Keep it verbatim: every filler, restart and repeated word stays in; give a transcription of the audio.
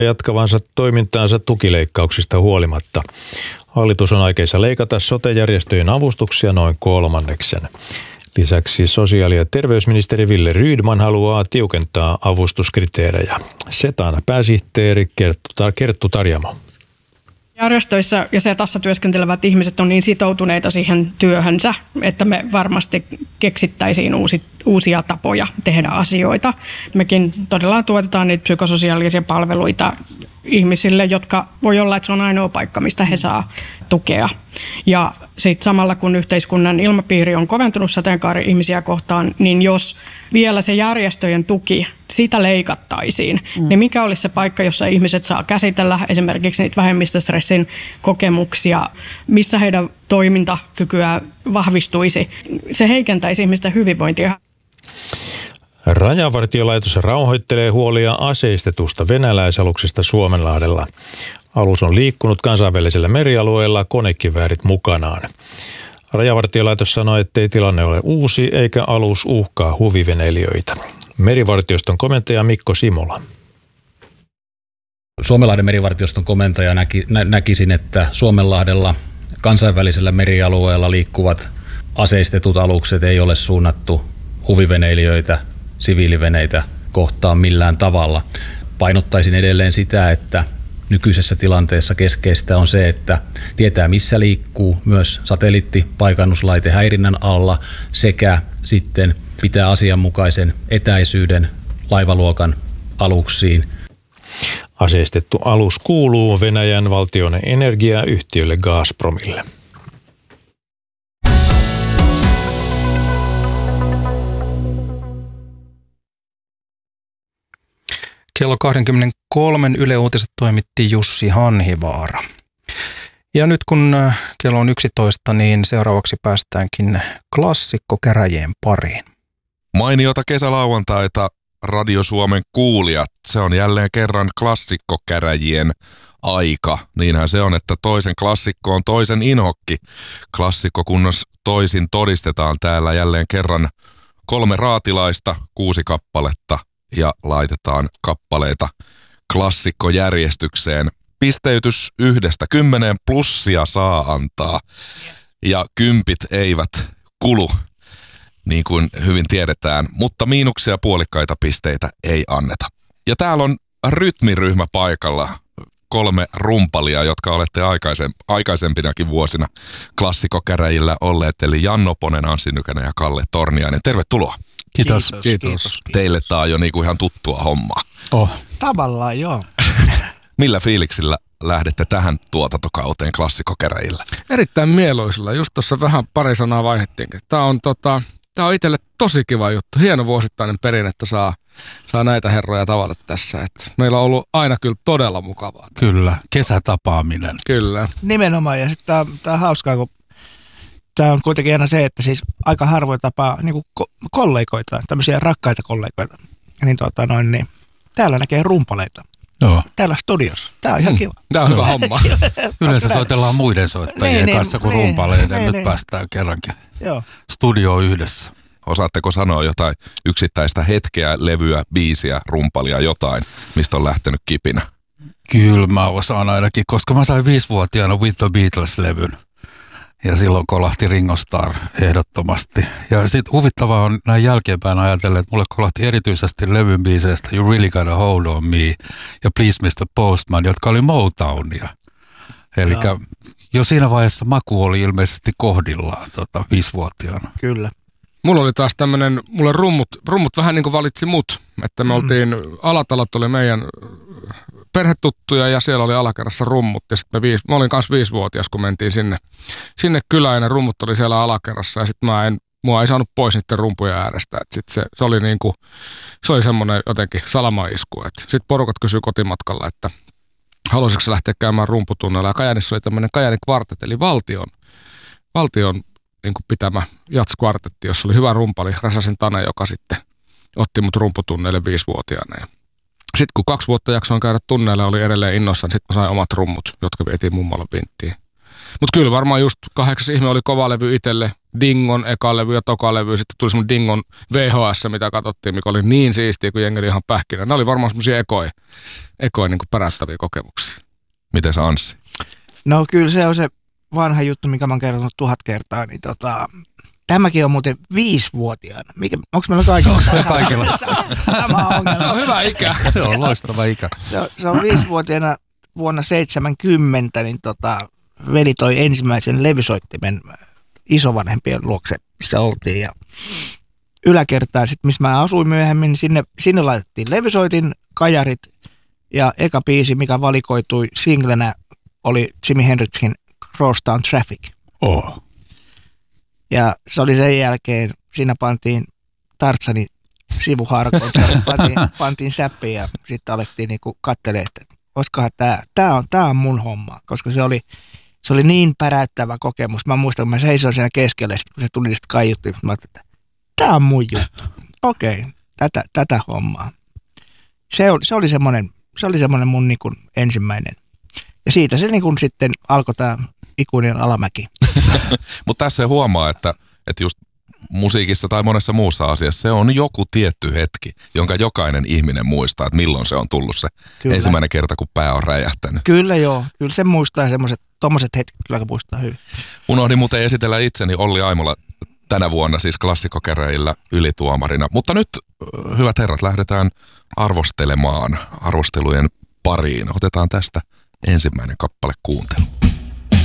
jatkavansa toimintaansa tukileikkauksista huolimatta. Hallitus on aikeissa leikata sote-järjestöjen avustuksia noin kolmanneksen. Lisäksi sosiaali- ja terveysministeri Wille Rydman haluaa tiukentaa avustuskriteerejä. Setan pääsihteeri Kerttu, Kerttu Tarjamo. Järjestöissä ja setassa työskentelevät ihmiset on niin sitoutuneita siihen työhönsä, että me varmasti keksittäisiin uusi, uusia tapoja tehdä asioita. Mekin todella tuotetaan niitä psykososiaalisia palveluita ihmisille, jotka voi olla, että se on ainoa paikka, mistä he saa tukea. Ja sitten samalla kun yhteiskunnan ilmapiiri on koventunut sateenkaari-ihmisiä kohtaan, niin jos vielä se järjestöjen tuki, sitä leikattaisiin, mm. niin mikä olisi se paikka, jossa ihmiset saa käsitellä esimerkiksi niitä vähemmistöstressin kokemuksia, missä heidän toimintakykyä vahvistuisi. Se heikentäisi ihmisten hyvinvointia. Rajavartiolaitos rauhoittelee huolia aseistetusta venäläisaluksesta Suomenlahdella. Alus on liikkunut kansainvälisellä merialueella konekiväärit mukanaan. Rajavartiolaitos sanoi, ettei tilanne ole uusi eikä alus uhkaa huviveneilijöitä. Merivartioston komentaja Mikko Simola. Suomenlahden merivartioston komentaja näki, nä, näkisin, että Suomenlahdella kansainvälisellä merialueella liikkuvat aseistetut alukset ei ole suunnattu huviveneilijöitä, siviiliveneitä kohtaan millään tavalla. Painottaisin edelleen sitä, että nykyisessä tilanteessa keskeistä on se, että tietää missä liikkuu, myös satelliittipaikannuslaite häirinnän alla sekä sitten pitää asianmukaisen etäisyyden laivaluokan aluksiin. Aseistettu alus kuuluu Venäjän valtion energiayhtiölle Gazpromille. Kello kaksikymmentäkolme Yle Uutiset toimitti Jussi Hanhivaara. Ja nyt kun kello on yksitoista, niin seuraavaksi päästäänkin klassikkokäräjien pariin. Mainiota kesälauantaita Radio Suomen kuulijat. Se on jälleen kerran klassikkokäräjien aika. Niinhän se on, että toisen klassikko on toisen inhokki. Klassikkokunnos toisin todistetaan täällä jälleen kerran kolme raatilaista, kuusi kappaletta. Ja laitetaan kappaleita klassikkojärjestykseen. Pisteytys yhdestä kymmeneen plussia saa antaa. Ja kympit eivät kulu, niin kuin hyvin tiedetään. Mutta miinuksia puolikkaita pisteitä ei anneta. Ja täällä on rytmiryhmä paikalla. Kolme rumpalia, jotka olette aikaisem- aikaisempinakin vuosina klassikokäräjillä olleet. Eli Janno Ponen, Anssi Nykänen ja Kalle Torniainen. Tervetuloa. Kiitos. Kiitos. Kiitos. Teille tää on jo niinku ihan tuttua hommaa. Oh. Tavallaan joo. Millä fiiliksillä lähdette tähän tuotantokauteen klassikokäräjillä? Erittäin mieluisilla. Just tuossa vähän pari sanaa vaihdettiinkin. Tää on, tota, tää on itselle tosi kiva juttu. Hieno vuosittainen perinne, että saa, saa näitä herroja tavata tässä. Et meillä on ollut aina kyllä todella mukavaa. Kyllä, kesätapaaminen. Kyllä. Nimenomaan. Ja sitten tää, tää on hauskaa, kun tämä on kuitenkin aina se, että siis aika harvoin tapaa niin kuin kollegoita, tämmöisiä rakkaita kollegoita. Niin, tuota, noin, niin täällä näkee rumpaleita. Joo. Täällä studiossa. Tämä on ihan kiva. Tämä on hyvä homma. Yleensä soitellaan muiden soittajien niin, kanssa kuin niin, rumpaleiden. Niin, nyt niin. Päästään kerrankin Joo. studioon yhdessä. Osaatteko sanoa jotain yksittäistä hetkeä, levyä, biisiä, rumpalia, jotain, mistä on lähtenyt kipinä? Kyllä mä osaan ainakin, koska mä sain viisivuotiaana With the Beatles-levyn. Ja silloin kolahti Ringo Starr ehdottomasti. Ja sitten huvittavaa on näin jälkeenpäin ajatella, että mulle kolahti erityisesti levyn biiseistä You Really Gotta Hold On Me ja Please mister Postman, jotka oli Motownia. Eli jo siinä vaiheessa maku oli ilmeisesti kohdillaan tota, viisivuotiaana. Kyllä. Mulla oli taas tämmönen, mulle rummut, rummut vähän niin kuin valitsi mut, että me oltiin, mm. Alatalot oli meidän perhetuttuja ja siellä oli alakerrassa rummut ja sitten me, mä olin kanssa viisivuotias, kun mentiin sinne, sinne kylään ja ne rummut oli siellä alakerrassa ja sitten mä en, mua ei saanut pois niiden rumpujen äärestä, että sit se, se oli niinku, se oli semmoinen jotenkin salamaisku, että sitten porukat kysyi kotimatkalla, että haluaisitko se lähteä käymään rumputunnella ja Kajaanissa oli tämmöinen Kajaanin kvartet, eli valtion, valtion niin kuin pitämä jatskvartetti, jossa oli hyvä rumpali, Räsäsen Tane, joka sitten otti mut rumputunneille viisivuotiaana. Sitten kun kaksi vuotta jaksoin käydä tunneilla, oli edelleen innoissaan, sitten mä sain omat rummut, jotka vietiin mummalla vinttiin. Mutta kyllä varmaan just kahdeksas ihme oli kova levy itselle, Dingon eka levy ja toka levy. Sitten tuli semmoinen Dingon V H S, mitä katsottiin, mikä oli niin siistiä, kun jengi oli ihan pähkinä. Ne oli varmaan semmoisia ekoja, ekoja niin kuin pärättäviä kokemuksia. Miten se Anssi? No kyllä se on se vanha juttu, mikä mä oon kertonut tuhat kertaa, niin tota, tämäkin on muuten viisivuotiaana. Mikä, onko meillä kaikilla? Kaikilla. Sama on. Se on hyvä ikä. Se on loistava ikä. Se on, se on viisivuotiaana vuonna seitsemänkymmentä, niin tota, veli toi ensimmäisen levysoittimen isovanhempien luokse, missä oltiin. Ja yläkertaan, sit, missä mä asuin myöhemmin, sinne, sinne laitettiin levysoitin, kajarit ja eka biisi, mikä valikoitui singlenä, oli Jimi Hendrixin Crosstown Traffic. Oh. Ja se oli sen jälkeen, siinä pantiin Tartsanin sivuharkoon, pantiin, pantiin säppiin ja sitten alettiin niinku katselemaan, että olisikohan tämä, tämä on, tämä on mun homma, koska se oli, se oli niin päräyttävä kokemus. Mä muistan, kun mä seisoin siinä keskellä, sit, kun se tuli sitten kaiuttiin, mä ajattelin, että tämä on mun juttu. Okei, okay, tätä, tätä hommaa. Se, oli, se oli semmoinen, se oli semmoinen mun niinku ensimmäinen. Ja siitä se niinku sitten alkoi tämä ikuinen alamäki. Mutta tässä huomaa, että, että just musiikissa tai monessa muussa asiassa se on joku tietty hetki, jonka jokainen ihminen muistaa, että milloin se on tullut se kyllä. ensimmäinen kerta, kun pää on räjähtänyt. Kyllä joo, kyllä se muistaa semmoiset, tommoset hetket kyllä muistaa hyvin. Unohdin muuten esitellä itseni Olli Aimola tänä vuonna siis klassikkokäräjillä ylituomarina. Mutta nyt, hyvät herrat, lähdetään arvostelemaan arvostelujen pariin. Otetaan tästä ensimmäinen kappale kuuntelu.